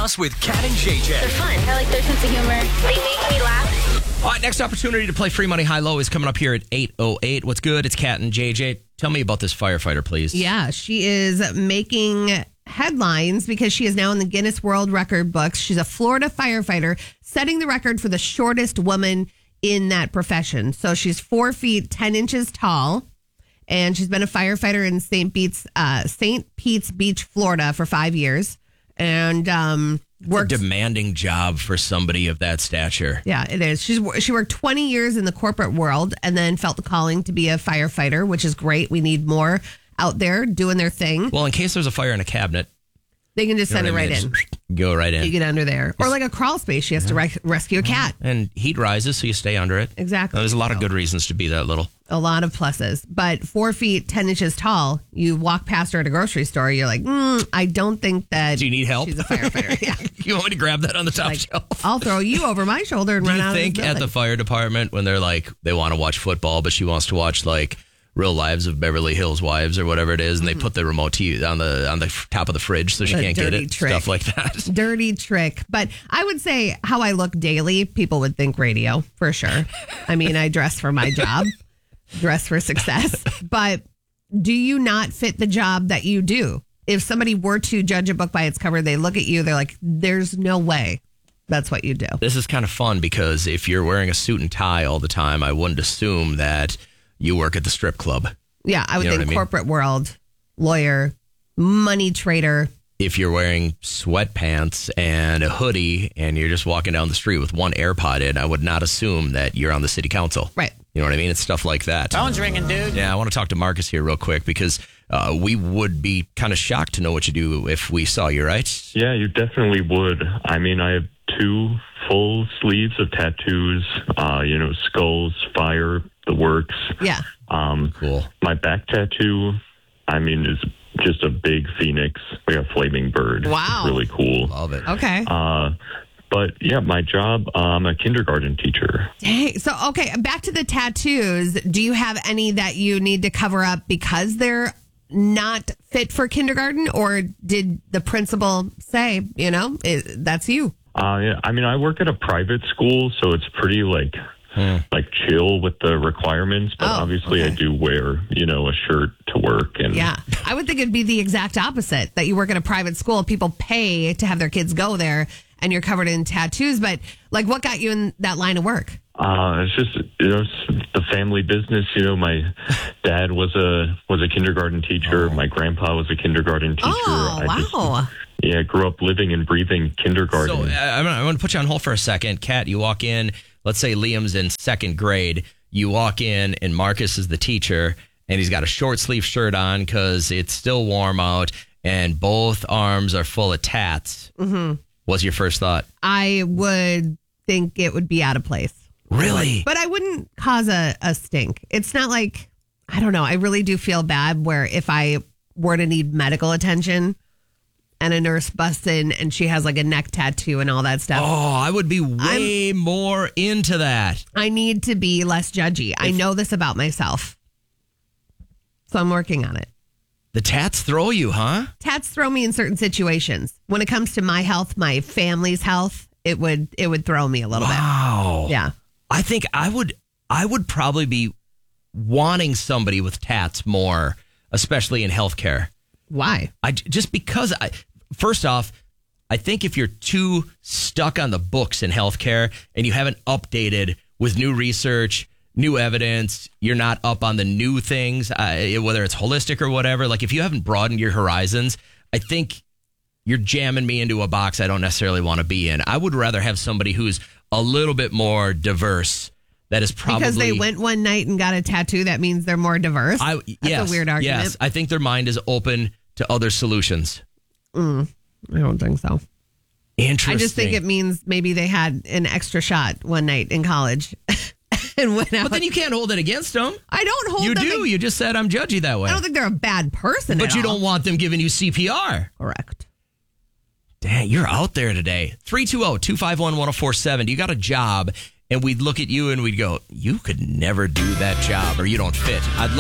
House with Kat and JJ. They're fun. I like their sense of humor. They make me laugh. All right, next opportunity to play Free Money High Low is coming up here at 8:08. What's good? It's Kat and JJ. Tell me about this firefighter, please. Yeah, she is making headlines because she is now in the Guinness World Record books. She's a Florida firefighter, setting the record for the shortest woman in that profession. So she's 4 feet 10 inches tall, and she's been a firefighter in St. Pete's Beach, Florida, for 5 years, and worked. A demanding job for somebody of that stature. Yeah, it is. She worked 20 years in the corporate world and then felt the calling to be a firefighter, which is great. We need more out there doing their thing. Well, in case there's a fire in a cabinet, they can just send it right in. Go right in. You get under there. Or like a crawl space. She has to rescue a cat. And heat rises, so you stay under it. Exactly. There's a lot of good reasons to be that little. A lot of pluses. But 4 feet, 10 inches tall, you walk past her at a grocery store, you're like, I don't think that. Do you need help? She's a firefighter. Yeah. You want me to grab that on the top shelf? I'll throw you over my shoulder and run out of the Do you think at the fire department when they're like, they want to watch football, but she wants to watch like Real Lives of Beverly Hills Wives or whatever it is, and they put the remote TV on the top of the fridge so she can't get it? Trick. Stuff like that. Dirty trick. But I would say how I look daily, people would think radio for sure. I mean, I dress for my job, dress for success. But do you not fit the job that you do? If somebody were to judge a book by its cover, they look at you, they're like, there's no way that's what you do. This is kind of fun because if you're wearing a suit and tie all the time, I wouldn't assume that you work at the strip club. Yeah, I would think corporate world, lawyer, money trader. If you're wearing sweatpants and a hoodie and you're just walking down the street with one AirPod in, I would not assume that you're on the city council. Right. You know what I mean? It's stuff like that. Phone's ringing, dude. Yeah, I want to talk to Marcus here real quick because we would be kind of shocked to know what you do if we saw you, right? Yeah, you definitely would. I mean, I have 2 full sleeves of tattoos, skulls, fire, the works. Yeah. Cool. My back tattoo, is just a big phoenix, like a flaming bird. Wow. It's really cool. Love it. Okay. But yeah, my job, I'm a kindergarten teacher. Dang. So, okay, back to the tattoos. Do you have any that you need to cover up because they're not fit for kindergarten, or did the principal say, that's you? Yeah, I work at a private school, so it's pretty like chill with the requirements, but obviously okay. I do wear, a shirt to work. And yeah, I would think it'd be the exact opposite, that you work at a private school, people pay to have their kids go there, and you're covered in tattoos. But like, what got you in that line of work? It's just, the family business. My dad was a kindergarten teacher. My grandpa was a kindergarten teacher. Oh, wow. Grew up living and breathing kindergarten. So I'm going to put you on hold for a second. Kat, you walk in, let's say Liam's in 2nd grade. You walk in and Marcus is the teacher and he's got a short sleeve shirt on because it's still warm out and both arms are full of tats. Mm-hmm. What's your first thought? I would think it would be out of place. Really? But I wouldn't cause a stink. It's not like, I don't know. I really do feel bad where if I were to need medical attention and a nurse busts in and she has like a neck tattoo and all that stuff. Oh, I would be way more into that. I need to be less judgy. I know this about myself. So I'm working on it. The tats throw you, huh? Tats throw me in certain situations. When it comes to my health, my family's health, it would throw me a little bit. Wow. Yeah. I think I would probably be wanting somebody with tats more, especially in healthcare. Why? First off, I think if you're too stuck on the books in healthcare and you haven't updated with new research, new evidence, you're not up on the new things, whether it's holistic or whatever. Like if you haven't broadened your horizons, I think you're jamming me into a box I don't necessarily want to be in. I would rather have somebody who's a little bit more diverse. That is probably because they went one night and got a tattoo. That means they're more diverse. That's a weird argument. Yes, I think their mind is open to other solutions. I don't think so. Interesting. I just think it means maybe they had an extra shot one night in college and went out. But then you can't hold it against them. I don't hold you them. You do. You just said I'm judgy that way. I don't think they're a bad person. But you don't want them giving you CPR. Correct. Dang, you're out there today. 320-251-1047. You got a job, and we'd look at you and we'd go, you could never do that job, or you don't fit. I'd love